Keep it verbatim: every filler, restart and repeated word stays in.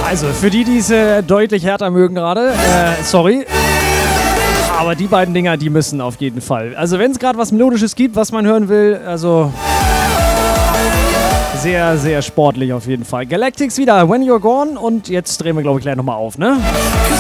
Also, für die, die es äh, deutlich härter mögen gerade, äh, sorry. Aber die beiden Dinger, die müssen auf jeden Fall. Also, wenn es gerade was Melodisches gibt, was man hören will, also sehr, sehr sportlich auf jeden Fall. Galactics wieder, When You're Gone. Und jetzt drehen wir, glaube ich, gleich nochmal auf, ne?